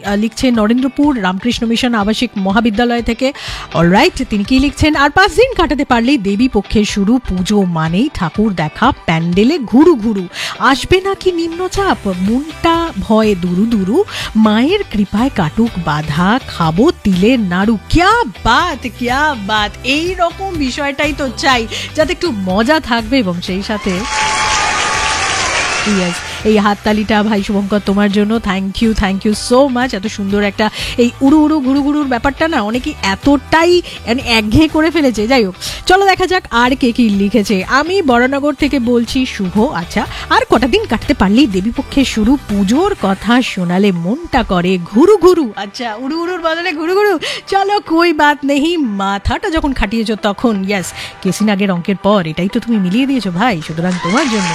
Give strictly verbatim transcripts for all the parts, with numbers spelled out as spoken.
লিখছে নরেন্দ্রপুর রামকৃষ্ণ মিশন আবাসিক মহাবিদ্যালয় থেকে। অলরাইট, তিনি কি লিখছেন? আর পাঁচ দিন কাটাতে পারলেই দেবী পক্ষের শুরু। পুজো মানেই ঠাকুর দেখা, প্যান্ডেলে ঘুরু ঘুরু, আসবে নাকি নিম্নচাপ, মনটা ভয়ে দুরু দুরু, মায়ের কৃপায় কাটুক বাধা, খাবো তিলের নাড়ু। ক্যা বাত, ক্যা বাত। এইরকম বিষয়টাই তো চাই, যাতে একটু মজা থাকবে এবং সেই সাথে ইয়েস, এই হাততালিটা ভাই শুভঙ্কর তোমার জন্য। Thank you, thank you so much. এত সুন্দর একটা এই উড়ু উড়ু ঘুরু ঘুরুর ব্যাপারটা না অনেকেই এতটাই একঘেয়ে করে ফেলেছে। যাই হোক, চলো দেখা যাক আর কে কি লিখেছে। আমি বরানগর থেকে বলছি শুভ। আচ্ছা, আর কটা দিন কাটতে পারলেই দেবীপক্ষের শুরু, পুজোর কথা শোনালে মনটা করে ঘুরু ঘুরু। আচ্ছা, উড়ু উড়ুর বদলে ঘুরু ঘুরু। চলো কোই বাত নেই, মাথাটা যখন খাটিয়েছো তখন ইয়াস, কেসিন আগের অঙ্কের পর এটাই তো তুমি মিলিয়ে দিয়েছো ভাই, সুতরাং তোমার জন্য।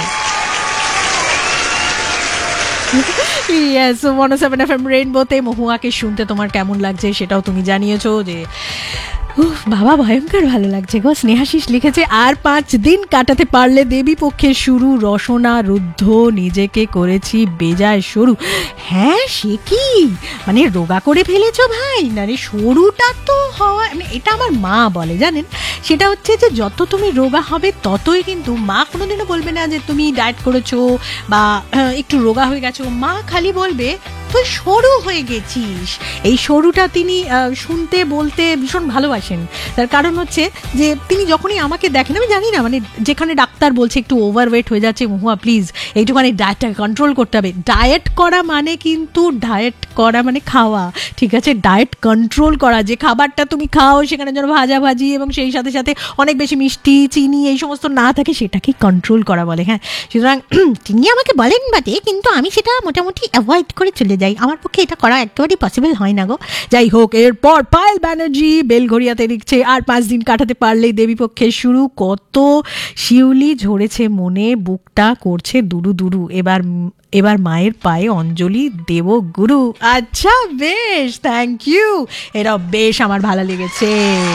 ইয়েস, ওয়ান ও সেভেন এফ এম রেইনবোতে মহুয়াকে শুনতে তোমার কেমন লাগছে সেটাও তুমি জানিয়েছো যে উফ বাবা ভয়ঙ্কর ভালো লাগছে গো। স্নেহাশিস লিখেছে আর পাঁচ দিন কাটাতে পারলে দেবী পক্ষের শুরু, রসনা রুদ্ধ নিজেকে করেছি বেজায় সরু। হ্যাঁ, সে কি মানে রোগা করে ফেলেছো ভাই? না রে, সরুটা তো হওয়া মানে এটা আমার মা বলে জানেন, সেটা হচ্ছে যে যত তুমি রোগা হবে ততই কিন্তু মা কোনোদিনও বলবে না যে তুমি ডায়েট করেছো বা একটু রোগা হয়ে গেছো। মা খালি বলবে তুই সরু হয়ে গেছিস। এই সরুটা তিনি শুনতে বলতে ভীষণ ভালোবাসেন। তার কারণ হচ্ছে যে তিনি যখনই আমাকে দেখেন, আমি জানি না মানে যেখানে ডাক্তার বলছে একটু ওভারওয়েট হয়ে যাচ্ছে মহুয়া প্লিজ এইটুখানি ডায়েটটাকে কন্ট্রোল করতে হবে। ডায়েট করা মানে কিন্তু ডায়েট করা মানে খাওয়া, ঠিক আছে? ডায়েট কন্ট্রোল করা, যে খাবারটা তুমি খাও সেখানে যেন ভাজাভাজি এবং সেই সাথে সাথে অনেক বেশি মিষ্টি চিনি এই সমস্ত না থাকে, সেটাকে কন্ট্রোল করা বলে। হ্যাঁ, সুতরাং তিনি আমাকে বলেন বাদে, কিন্তু আমি সেটা মোটামুটি অ্যাভয়েড করে চলে যাই। আমার পক্ষে এটা করা একেবারেই পসিবল হয় না গো। যাই হোক, এরপর পায়েল ব্যানার্জি বেলঘরিয়াতে লিখছে আর পাঁচ দিন কাটাতে পারলেই দেবী পক্ষের শুরু, কত শিউলি ঝরেছে মনে, বুকটা করছে দুরু দুরু, এবার এবার মায়ের পায়ে অঞ্জলি দেব গুরু। আচ্ছা বেশ, থ্যাংক ইউ, এটা বেশ আমার ভালো লেগেছে।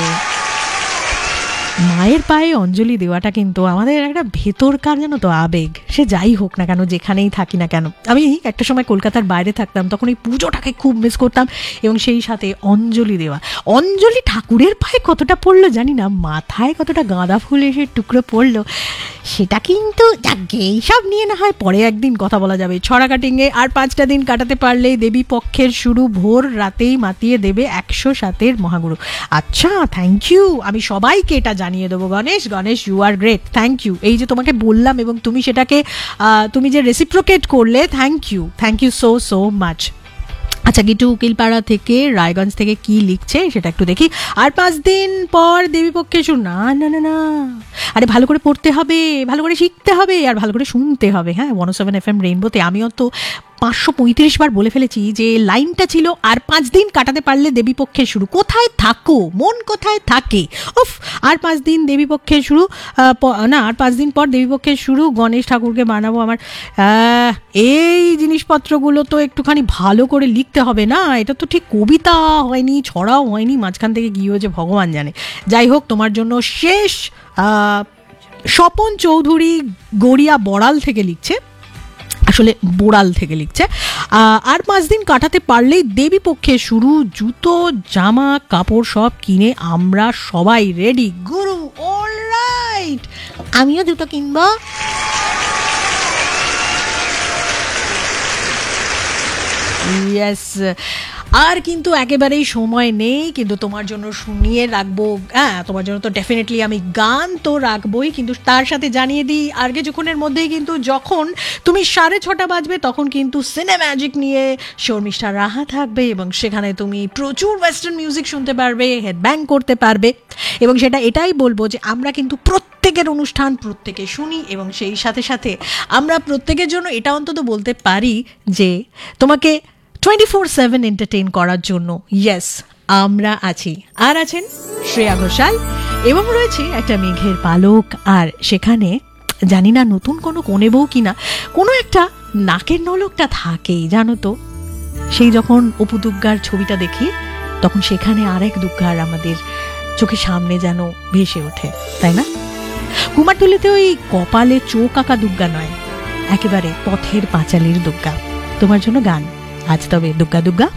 মায়ের পায়ে অঞ্জলি দেওয়াটা কিন্তু আমাদের একটা ভেতরকার যেন তো আবেগ। সে যাই হোক না কেন, যেখানেই থাকি না কেন। আমি একটা সময় কলকাতার বাইরে থাকতাম, তখন এই পুজোটাকে খুব মিস করতাম এবং সেই সাথে অঞ্জলি দেওয়া। অঞ্জলি ঠাকুরের পায়ে কতটা পড়লো জানি না, মাথায় কতটা গাঁদা ফুল এসে টুকরো পড়লো সেটা কিন্তু যাকে এইসব নিয়ে না হয় পরে একদিন কথা বলা যাবে। ছড়া কাটিংয়ে আর পাঁচটা দিন কাটাতে পারলেই দেবী পক্ষের শুরু, ভোর রাতেই মাতিয়ে দেবে একশো সাতের মহাগুরু। আচ্ছা, থ্যাংক ইউ, আমি সবাইকে এটা জানিয়ে দেবো। Ganesh Ganesh you are great, thank you. এই যে তোমাকে বললাম এবং তুমি সেটাকে তুমি যে রেসিপ্রোকেট করলে, thank you, thank you so so much. আচ্ছা, গিটু উকিলপাড়া থেকে রায়গঞ্জ থেকে কি লিখছে সেটা একটু দেখি। আর পাঁচ দিন পর দেবী পক্ষে শুরু, না না না না, আরে ভালো করে পড়তে হবে, ভালো করে শিখতে হবে আর ভালো করে শুনতে হবে। হ্যাঁ, ওয়ান ও সেভেন এফ এম রেইনবোতে আমিও তো পাঁচশো পঁয়ত্রিশ বার বলে ফেলেছি যে লাইনটা ছিল আর পাঁচ দিন কাটাতে পারলে দেবী পক্ষের শুরু। কোথায় থাকো, মন কোথায় থাকে? উফ, আর পাঁচ দিন দেবী পক্ষের শুরু, না আর পাঁচ দিন পর দেবী পক্ষের শুরু, গণেশ ঠাকুরকে বানাবো আমার। এই জিনিসপত্রগুলো তো একটুখানি ভালো করে লিখতে হবে না? এটা তো ঠিক কবিতা হয়নি, ছড়াও হয়নি, মাঝখান থেকে গিয়ে হয়েছে ভগবান জানে। যাই হোক, তোমার জন্য শেষ। স্বপন চৌধুরী গড়িয়া বড়াল থেকে লিখছে, আসলে বোড়াল থেকে লিখছে। আর পাঁচ দিন কাটাতে পারলেই দেবী পক্ষে শুরু, জুতো জামা কাপড় সব কিনে আমরা সবাই রেডি গুরু। অলরাইট, আমিও জুতো কিনবো। ইয়েস, আর কিন্তু একেবারেই সময় নেই, কিন্তু তোমার জন্য শুনিয়ে রাখবো। হ্যাঁ, তোমার জন্য তো ডেফিনেটলি আমি গান তো রাখবোই, কিন্তু তার সাথে জানিয়ে দিই আর কিছুক্ষণের মধ্যেই কিন্তু যখন তুমি সাড়ে ছটা বাজবে তখন কিন্তু সিনেম্যাজিক নিয়ে শর্মিষ্ঠা রাহা থাকবে এবং সেখানে তুমি প্রচুর ওয়েস্টার্ন মিউজিক শুনতে পারবে, হেডব্যাং করতে পারবে। এবং সেটা এটাই বলবো যে আমরা কিন্তু প্রত্যেকের অনুষ্ঠান প্রত্যেকে শুনি এবং সেই সাথে সাথে আমরা প্রত্যেকের জন্য এটা অন্তত বলতে পারি যে তোমাকে টোয়েন্টি ফোর সেভেন এন্টারটেইন করার জন্য ইয়েস আমরা আছি। আর আছেন শ্রেয়া ঘোষাল এবং রয়েছে একটা মেঘের পালক। আর সেখানে জানি না নতুন কোনো কোণে বউ কিনা, কোনো একটা নাকের নলকটা থাকেই জানো তো। সেই যখন অপু দুগ্গার ছবিটা দেখি তখন সেখানে আরেক দুগ্গার আমাদের চোখের সামনে যেন ভেসে ওঠে, তাই না? কুমারটুলিতে ওই কপালে চোখ আঁকা দুগ্গা নয়, একেবারে পথের পাঁচালির দুগ্গা। তোমার জন্য গান আজ তবে দুগ্গা দুগ্গা।